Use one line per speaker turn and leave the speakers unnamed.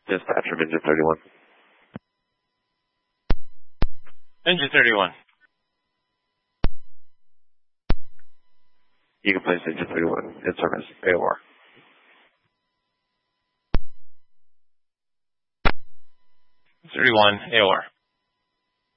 Dispatch from Engine 31.
Engine 31.
You can place Engine 31 in service. AOR.
AOR.